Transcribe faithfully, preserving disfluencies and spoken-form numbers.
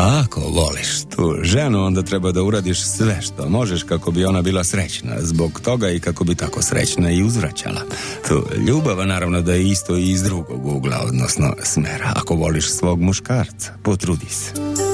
A ako voliš tu ženu, onda treba da uradiš sve što možeš kako bi ona bila srećna zbog toga i kako bi tako srećna i uzvraćala. Tu ljubav, naravno da je isto i iz drugog ugla, odnosno smera. Ako voliš svog muškarca, potrudi se.